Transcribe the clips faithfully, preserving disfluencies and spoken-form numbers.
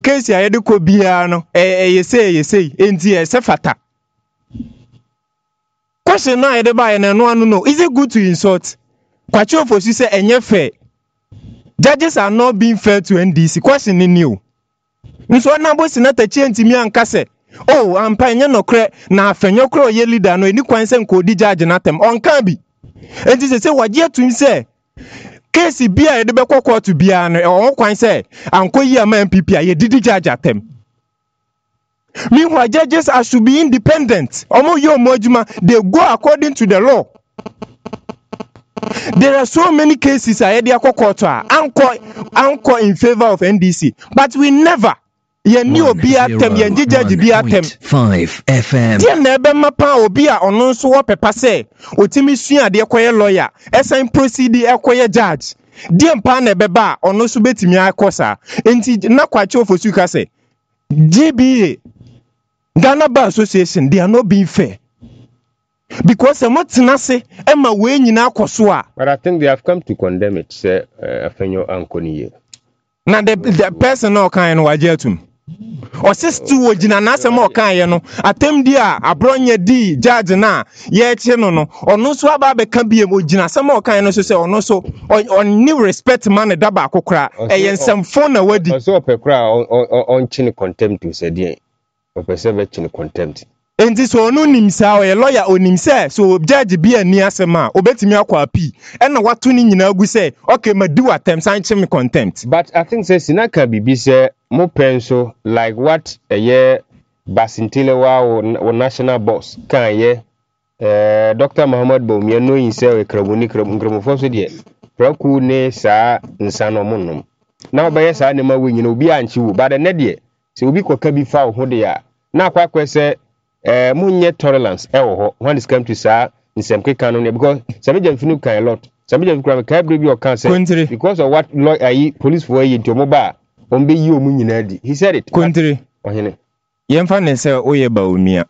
case ya yede ko bia no eh yese yese enti e se fata question na yede ba ye na no no is it good to insult kwachi ofosu say enye fair judges are not being fair to N D C question ni new nso na bo senator chientimi anka se oh ampa enye no kre na afenyo kre oye leader no eni kwan se nko di judge na tem onka bi enti se se wagye atun se case bia yede be kokko to bia no e won kwan se ankoyi ama M P P a ye didi judge atem. Meanwhile, judges are should be independent. Omo yo mojuma, they go according to the law. There are so many cases I had anchor anchor in favor of N D C, but we never. Ye ni obi atem ye judge bi atem five F M. Dia na ebe mapa obi a ono nso wo pepa se otimi sua de koye lawyer, esen proceed ekoye judge. Dia mpa na ebe ba ono nso betimi akosa. Enti na kwache ofosu ka se G B A Ghana Bar Association, they are not being fair. Because the Motinase, Emma Wayne in Akosua. But I think they have come to condemn it, say, Afenyo Ankoni. Now, the, the person no kind of wajetum. Or sis two wajina nasa mo kind, no. Atem dia, a bronye di, judge na, ye cheno no, or no swaba be can be a wajina, some more kind of say, or no so, or new respect man a daba kokra, and some phone away. So, Pekra on chin contempt, you said, yeah. Perceive in contempt. And this one no nimsa a lawyer on himself, so judge be a near sema, obetimi akwa pi. And what tuning nyina gu say, okay, ma do attempt sign chim contempt. But I think say Sinaka Bibi say more penso like what a year Basintilewa or national boss can ye uh Doctor Muhammad Boumia no in say a crabuni cramophobia de Proku ne sa insano monum. Now by yes animal wing you be and you, but a nedie. So we could be found who they are. Now, quite say, eh, munye tolerance, eh, when it's come to say, in some canon, because some of them feel a lot. Some of them can bring your cancer because of what lawyer police for you to mobile. On be you, Munyanadi. He said it. Country. Yemfane say, Oye Baumia.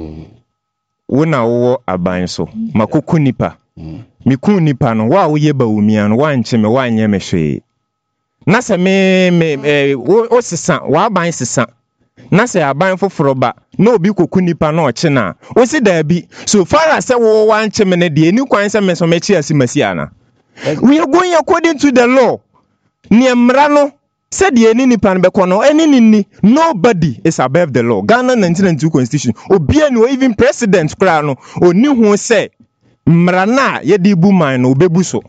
Wona wo aban so. Makuku nipa. Miku nipa no, wa Oye Baumia, no one chime, one yemeshe. Nasa me me eh o sesa wa ban sesa nasa aban foforo ba no obi koku nipa na oche na o si da bi so far as wo wan cheme ne de ni kwan se me so me chi asimasi ana we are going according to the law ni emra no said ye ni nipa be kono eni ni nobody is above the law. Ghana nineteen ninety-two constitution obi ani even president kra no oni hu se mra na ye di bu man no obebu so.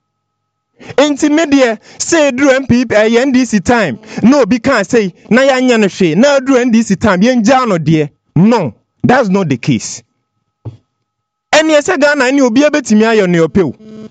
Enti media say do M P P N D C time no be can say na ya nya no hwe na do N D C time ye nja no de no that's not the case. Eni ese Ghana ni obi abetimi ayo ne ope o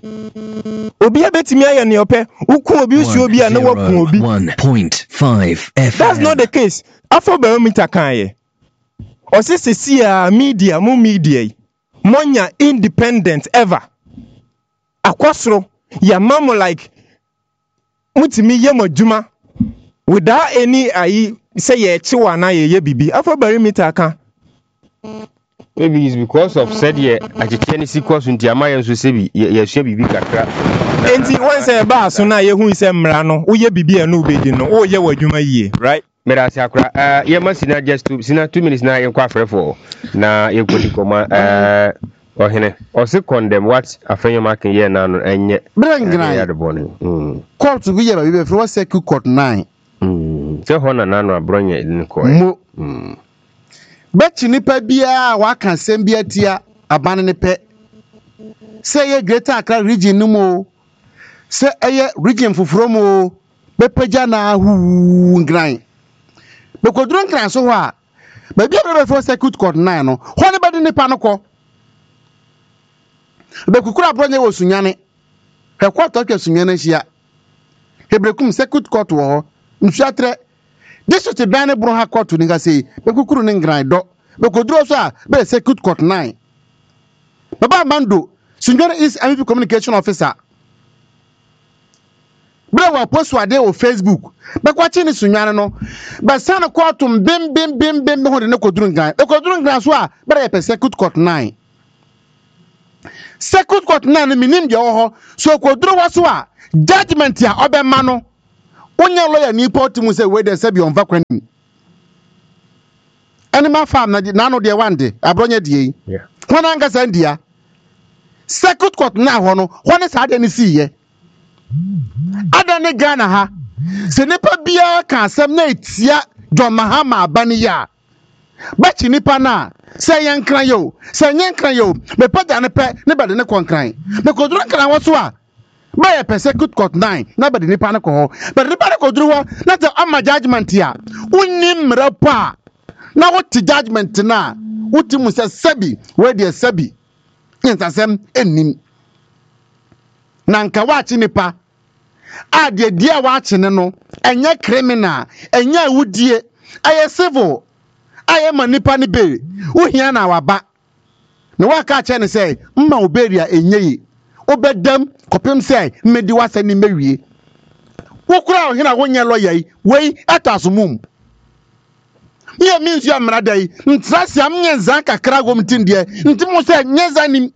obi abetimi ayo ne ope uku obi usi obi a na waku obi one point five F M. That's not the case. Afọ barometer kan ye o se se si a media mu media monya independent ever akwasoro ya mamo like mutimi ye moduma without any ayi say ye chiwa na ye ye bibi afọ barometer kan. Maybe it's because of said ye achicheni sequence nti amaye nso se bi ye hwe bibi kakra. Enti won say ba so na ye hu se mra no wo ye bibi e no obedi no wo ye wadwuma yie right. Mera si akra eh ye masina just two sina two minutes na ye kwa frefo na ye kodi koma eh ohene o se condemn what afenyo makin ye na no enye brangran mm court bi ye ba bi free was court nine mm se hona na no abronye ni ko mo mm bechi nipa bia wa kan sem bia tia aban ne pe se ye Greater Accra region no mo se eye region foforo mo bepeja na hu ngran be kodro ngran so ho a ba bia be for circuit court nine no ho ne be nipa no ko be kukura bronye wo sunyane he court ke sunyane hia hebrekum circuit court wo ho nfiatre this is the Bane Broha court to ninga say be kukuru ne ngran do be kodro so a be circuit court nine baba mando sunyane is M P P communication officer bra wa post wa dey o Facebook be kwachi ni sunyane no be san court bim bim bim bim ho de ne kodru ngran e kodru ngran so a be ye circuit court nine circuit court nine minim de ho so kodru wa so a judgment ya obema no Onya lawyer ni port mu say we dey say be on vakwan. Animal farm na na no dey one day abronya die. Yeah. When anga sandia. Circuit court na ho no, ho ne sa de ni si ye. Ada ne Ghana ha. Se nipa bia ka asem na etia John Mahama abani ya. Ba chi nipa na se yen kran yo, se yen kran yo, me pa da ne pe ne ba de ne kon kran. Me ko duru kran wo so a. Ba ye pe circuit court nine na ba de nipa ne ko ho. Ba de nipa ne ko duru wo na te ama judgment ya. Unim mrapa. Na what judgment na. Uti mu se sabi, we de sabi. Yensasem enim. Na nka wa chi nipa a de dia wa chi ne no enye criminal enye awudie aye civil aye manipa ne be wo hia na waba na wa ka che ne say mma oberia enye yi obedam kopem say mmedi wasa ni mewie wo kura wo hina wo nye lawyer yi wei atasumum ye means you amra dai ntrasi am nyenza kakra gom tindie ntimo say nyenza ni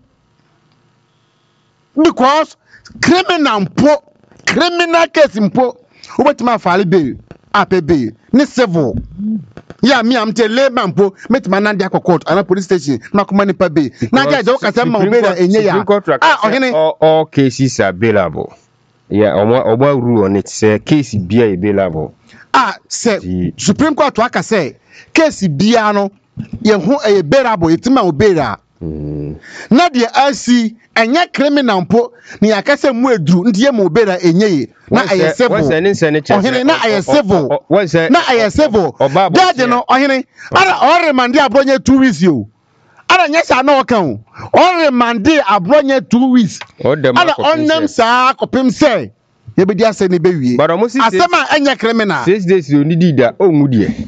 because criminal mpo criminal case mpo obetima faale be ape be ni civil ya me am tell layman mpo metima na dia court ana police station na kuma ni pa be na dia je okasa ma obe da enye ya ah ohene all, all cases are available. Yeah, omo obo rule on it say case bia available. Ah, say Supreme Court waka say case bia no ye ho e available etima obera. Mm. Na de asi enye criminal mpo ni akase mu eduru ndiye mu obera enye na aye civil ohene na aye civil na aye civil judge no ohene ara ore mande abronye two weeks yo ara nyesa na okan ore mande abronye two weeks ara onnem sa kopim say ye be dia say ne be wie asema enye criminal six days you need da onwu die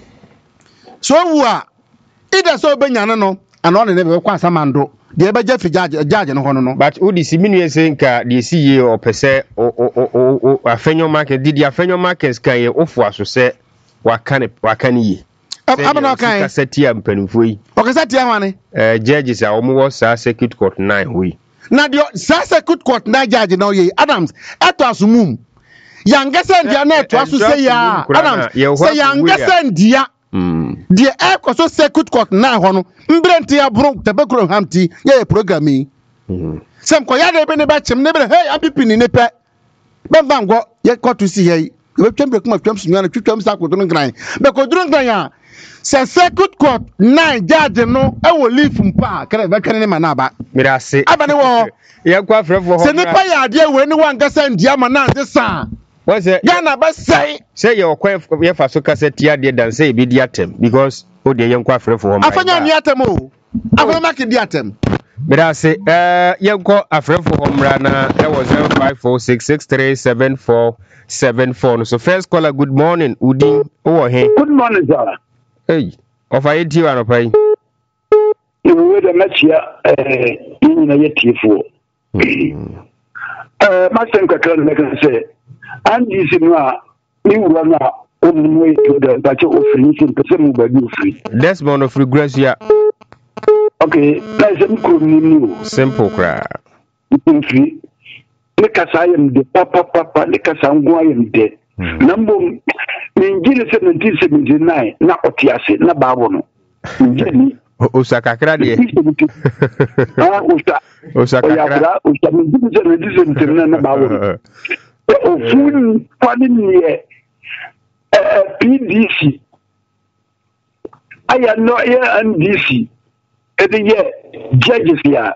so wu a ida so benya no no ana one ne be kwa asamando de be jefi judge judge no hono no but udi siminu say nka de si ye o pese o o o afenyo market did afenyo markets kan ye ofu aso se wakane wakane ye abana kan ka setia mpanufo yi o ka setia hwane eh judges a omo wo sa circuit court nine we na de sa circuit court na judge na ye Adams eto asumum yangese ndia na eto aso se ya Adams se yangese ndia mm the air so circuit court na ho no mbrenti ya bro tabekuro hamti ye programming mm sem ko ya de be ne ba chem ne be hey apipi ni ne pe be vango ye court si ye we twem be kuma twem sunya na twetwem sa kodun gran be kodun gran ya se circuit court nine judge no e wo leaf mpa kare be kare ne manaba mirase abane wo ye kwa frefo ho se ne pa ya de we ni wangasa ndia ma de sa what's it Ghana ba say say your kwa ye fa so cassette ya de dan say be dia tem because o de ye kwa frefo ho afanya ni atem o afanya make di atem mirase eh ye ko afrefo ho mra na e was zero five four six six three seven four seven four. So first caller, good morning. Udin, oh hey. Good morning, sir. Hey, of I eat you and pay. You will the match here, uh, in a yet for. Uh, Master Kakal, like I say, and this is not, you run out on the way to the batch of free, to some by you free. Desmond of regress, yeah. Okay, that's a simple cry. Free. Nekasayem de papa papa nekasangwayem de nambo ninjile seventeen seventy-nine na otiase na babo no njeni osakakra de ah osa osakakra osa ninjile seventeen seventy-nine na babo no ofun kwani ni eh P D C aya no ya N D C ede ye judges ya.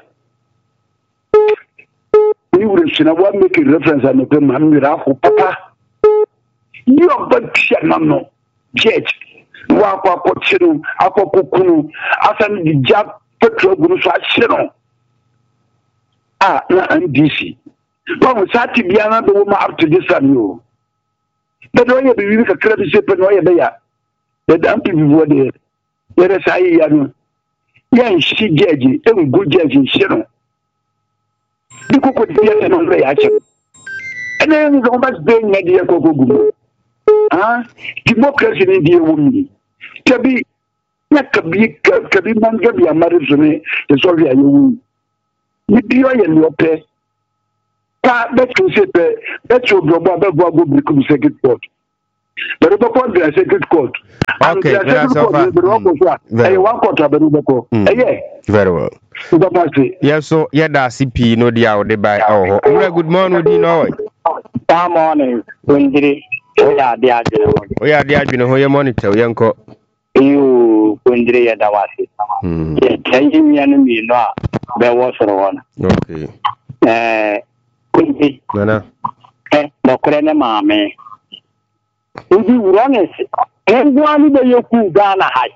You would have make a reference and the man with a papa. You are but no judge. Wapa Pochino, Apokunu, Asan the Jab Petro Gurusachino. Ah, and D C. But we sat to be another woman up to this and you. But when you be a credit ship and why they are, the damn people were there. There is I, yan she judge, every good judge in Shino. The cocoa theatre on the action. And then the much being media cocoa. Ah, democracy in India woman. Kabi, not Kabi, Kabi man can be a marriage to me, the Soviet you. You do and your pay. Ah, that's to say, that's your global become second court. But the court the circuit court. Okay, that's so far. Hey, one quarter but the court. Hey, very well. Yes, so yeah, that's C P no dia ode by oh. Good morning, Odi no. Good morning, Kundiri. Oya dia adwene ho. Oya dia adwene ho ye monitor yenko. You Kundiri ya dawasi. Hmm. Ye tanyi mianu mi no a be wo soro wona. Okay. Eh, Kundiri. Nana. Eh, nokore ne maame. Udi urones. Engwani be yoku Ghana hai.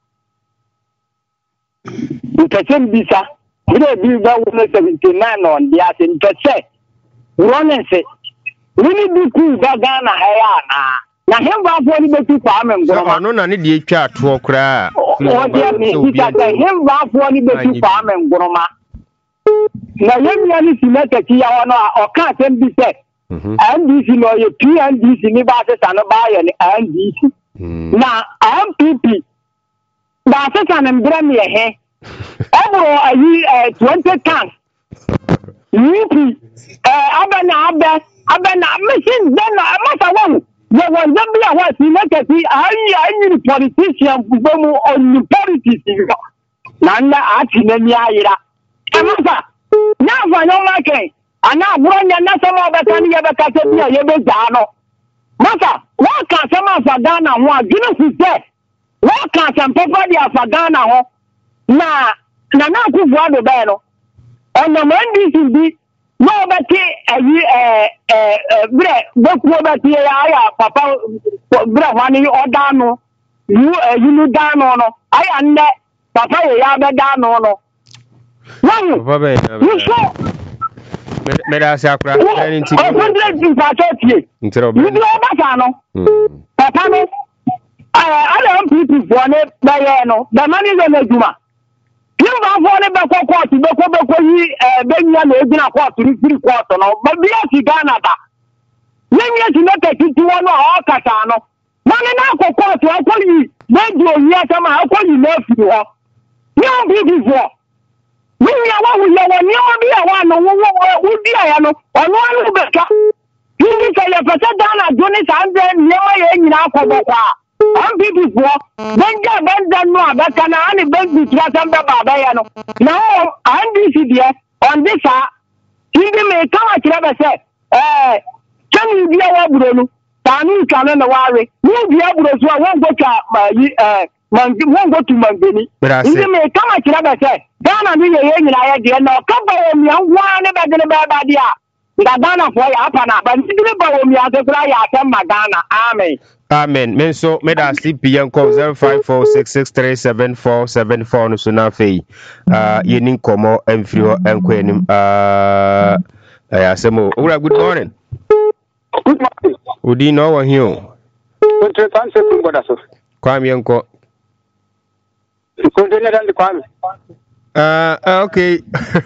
Ntachem bisa. Ile bi ba wo seventy-nine on dia se ntache. Urones. Wini bi ku Ghana hai ana. Na hemba afọ ni betu kwa me ngoroma. No na ne de atwa ato kra. O dia mi bisa te hemba afọ ni betu kwa me ngoroma. Na yemia ni simeta ki ya wono o ka sem bi se. N D C no ye P N D C ni ba se sano ba ye ni N D C. Na M P P ba se sano mbra mi he. Obro ayi twenty cans. U P eh abana abba abana machine then amasa won. There was a what he make it I any politician bomu on politics. Nana ati nani ayira. Amasa na fa no make ana bronya na sama betani ye bekate bia ye be no. Masa what can sama fa Ghana ho agina fi se. What can some people dia fa Ghana ho na na na kufu ado be no. Ono mandi si bi no beti ayi eh eh bre boku beti ya ya papa bre wani oda no you you no da no no ai ande papa ya be da no no no papa be you so me da se akura any nti o hundred in patriotie ntero you do ba sa no papa no eh ala M P P fo ne be ye no the money is na juma you va for ne be ko court be ko be ko yi eh be nya na egina court ri free court no ba bi asi Ghana da nyanya ti na take ti won o kasa no money na ko court o ko yi be di oyi asama o ko yi na fi ho ni on bi bi fo ni ya wa wu ya wa ni o bi ya wa no wo wo di ya no ono anu be ka ni ka ya pese Ghana joni sande ni o ye nyina ko bo kwa M P P for benja benja no abaka na ani benji trasamba baba ya no now N D C there on this ah hindi me kama kiraba se eh chani bia wa buro no tani kana na ware ni bia buro so won go ka eh man won go to mangeni hindi me kama kiraba se Ghana ni ye nyina ya de na ka ba o mi anwa ne ba de ne ba ba dia nga Ghana for ya apa na ba ndi ne ba o mi asekura ya atem Ghana amen. Amen. Men so me da C P yanko zero five four six six three seven four seven four no so na fei. Uh yenin komo emfrio enko enim uh ayasemo. Ura good morning. Good morning. Udi no wa hiyo. Kontre tan se kungoda so. Kwami yanko. Kontre na ndi kwami. Uh, okay.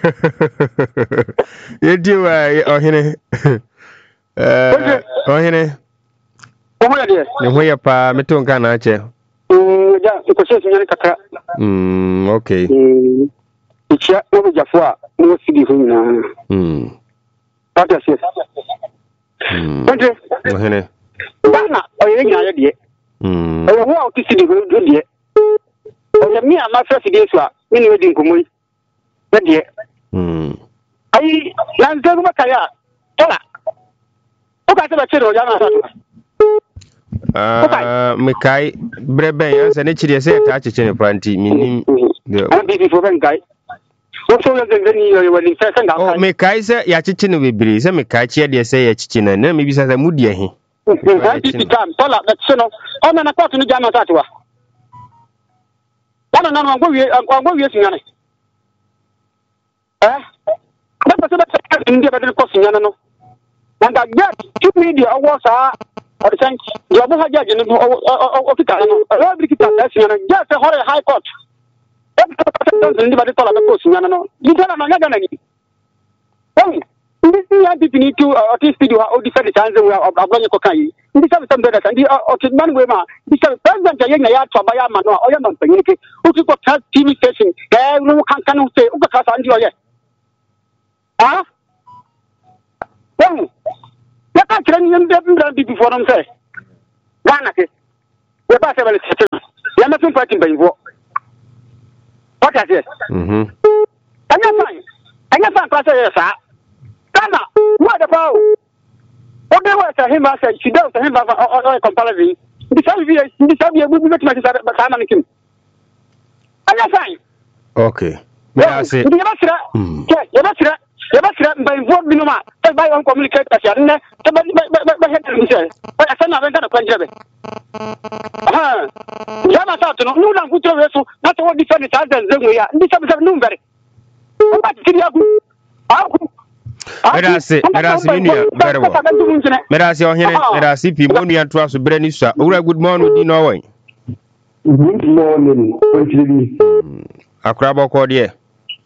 Yedi wa ohine. Uh ohine. Omo de. Ne hoya pa meto nka na ache. Mm, ja, ko se sunyani kakra. Mm, okay. Mm. Ichia obo jafo a mo sidi ho nyina. Mm. Pata se. Mm. Kontre. Ohine. Bana, oye nyina ye de. Mm. Oye ho a o sidi ho do de. Oye mi ama fa sidi so a, mi ni wedi nkomoyi. De de. Mm. Ai, na nzego makaya. Ola. O ka se ba chere o jana sa. Ah, me kai breben yansa ne chire se ta chiche ne panti minim de o bi fo ben kai o so le ngani yo wali fa sanga oh me kai se ya chiche ne bebiri se me kai chie de se ya chiche ne na me bi sa mudi ehe ha ti tam tola na tsono o na na kwatu ni jama tatwa wana na ngwa wie ngwa wie sinyane eh ba ba se ba ndi ba de ko sinyane no nanga get two media awo sa or thank you abu haja je no o kita no o bi kita ta sinyane just hore high court ndi ba de tola ko sinyane no ndi tana na ngaga na ni oh ndi ya bi ni to o ti studio o di fedi tanze we ablonye ko kai ndi sabe tambe da ndi o ti man we ma ndi sabe president ya nya ya to ba ya ma no o ya man panyi ke o ti ko ta T V station eh no kan kan o se o ka sa ndi o ye ah oh ya ka kire ni mbe mbra bi before them say Ghana ke we ba se bele se ya me tun party mban wo what is it mhm anya fine anya fine pa se ya sa Ghana what about what they were saying ba se she don't him ba o comparison the sabi the sabi we we make sa sa na nikim anya fine okay me I say you ba sira you ba sira you ba sira mban wo bi no ma e ba on communicate ka sha ne te ba ba ba head ni se ba asa na ben kana kwanjebe ha jama sa to no nu na kuto weso na to di fani ta zan zan ya ndi sabi sabi nu mbere o ba ti ya ku aku Medase, medase unia very well. Medase ohene, medase pi mo nua to aso bre ni so. Owura good morning di no wan. Good morning. Akra boko de. Ya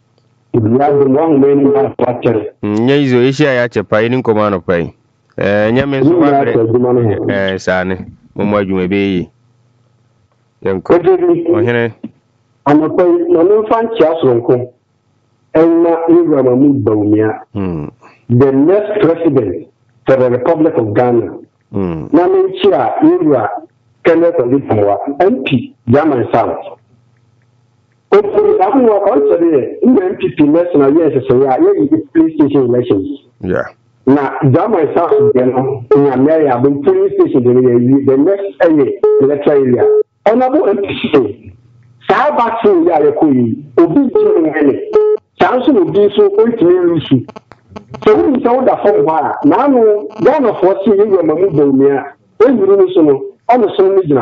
do won me ni ba pachere. Nya izo eshi ya chepa ni nkoma no pai. Eh nya me so wa bre. Eh sane. Mo mo adwuma be yi. Yanko. Ohene. Amapai no no fan chia sonko. Enna Ira Mahmoud Bawumia, the next president for the Republic of Ghana. Na menchia Ira Kenneth Odipowa, M P, German South. Open happen work also there. In the M P P national yes, so yeah, yeah, police station elections. Yeah. Now German South, you know, in America, the police station, the next area, electoral area. Honorable M P, Sahaba King Yakui, Obi Jimmy. Chanson will be so ultimately. So we saw the phone wire. Now, one of us seeing you, Mahmoud Bawumia, when you know, on the same region.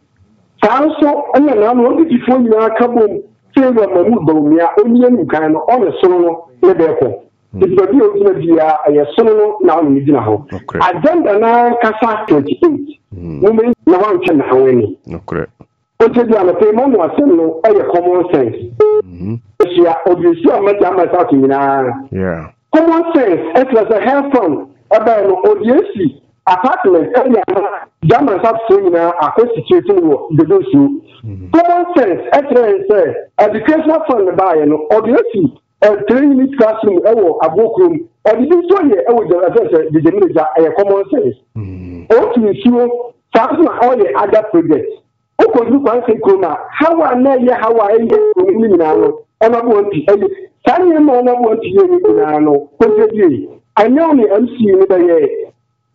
Chanson, and then I'm looking before you are coming, saying Mahmoud Bawumia, only you can on a solo, Lebeco. It's the deal to be a solo now in Midinaho. Agenda now, Casa twenty-eight. Women, no one can have any. Okay. What is the payment was no a common sense. Yeah, obviously, I'm not talking now. Yeah. Common sense, it was a hair from about an audience apartment area. German South Sudan are constituting the issue. Common sense, excellent, sir. Educational fund the buy and obviously a three minute classroom, a book room, or the issue here, the minister, a common sense. Also, issue something all the other projects. Oko you can say, how are they? How are they? Now, honorable M P, Sanya honorable M P, now, contribute. I know the M C in the year.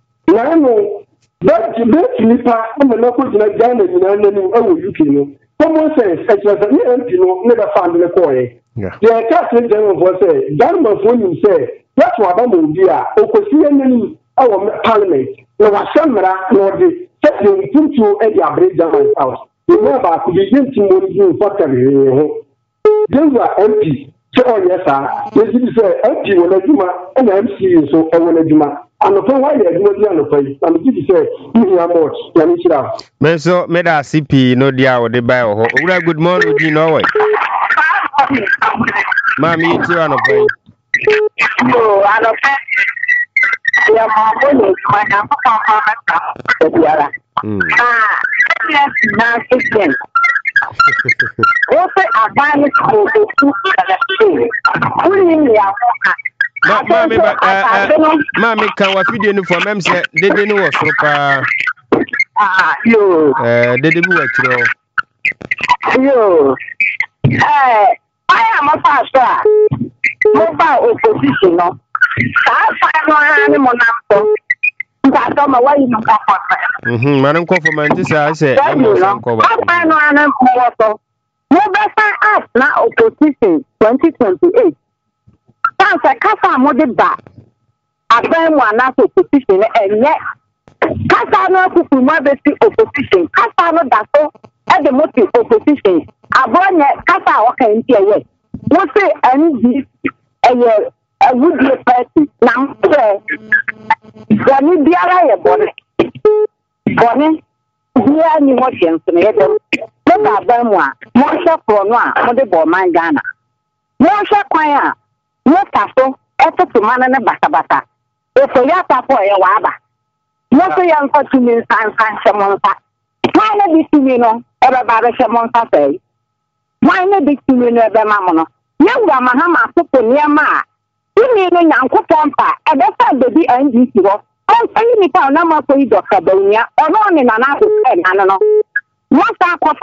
Now, that that Nipa, I'm not going to Ghana, you know, oh, you can. Common sense, it was an M P, never found the coin. The Catholic General was say, Ghana for you say, that's what I'm going to do. Okosi our parliament, no Wasamra, nor the setting into Eddie Abridjan house. Remember, to begin to move you for these were M P. So, yes, sir. This is M P when I do my and M C, so I want to do my. And the point why I do not play, I'm going to say, you are more. Let me share. Meso, Meda C P, no dia or the bio. Good morning, you know it. Mammy, you are not playing. No, I don't pay. Yeah, my money is my number. Ah, yes, now again. Also, I buy it for the two Mammy, Mammy, can what we didn't for them say they didn't work for ah, you, uh, they didn't work, you know. You, eh, I am a pastor, mobile opposition, no. I find no animal number. I don't know why you don't come for it. Hm, Madam Conformant, I say, I'm not going to find no animal. No better up now opposition twenty twenty-eight. That's a casa model back. I find one as opposition and yet casa no opposition. Casa no dato at the motive opposition. I born yet casa walking here yet. What say any a a would be a party now say Gani biara bone bone bia ni mo hyenso ne yedem mo ba ba mu a mo hye pro no a mo de bo man Ghana mo hye kwan a mo taso etutu man ne basabasa e so ya papo e wa aba mo so ya nfa tumi san san chemonsa man ne bi tumi no e ba ba chemonsa sai man ne bi tumi no e be ma mo no nyangwa mahama asopo niema a tumi no nyankopon pa e be fa bebi N D C ho Oh, say me pa na ma ko Doctor Bawumia. Ono ne na na ko na no. What's that